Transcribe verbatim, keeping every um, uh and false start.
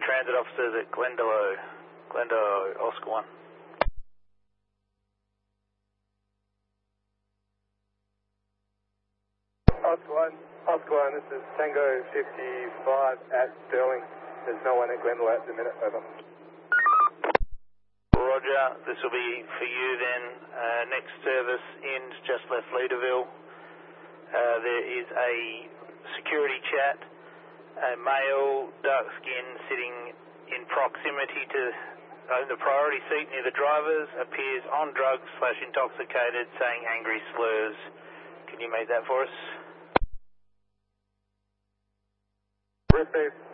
transit officers at Glendalough. Glendalough, Oscar one. Oscar one, Oscar one, this is Tango fifty-five at Sterling. There's no one at Glendalough at the minute, over. Roger, this will be for you then. Uh, next service ends just left Leaderville. Uh, there is a security chat. A male, dark skin, sitting in proximity to uh, the priority seat near the drivers, appears on drugs slash intoxicated, saying angry slurs. Can you make that for us? Received.